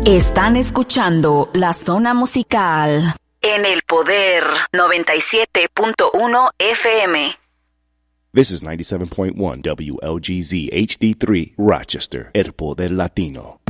Están escuchando La Zona Musical en El Poder 97.1 FM. This is 97.1 WLGZ HD3 Rochester, El Poder Latino.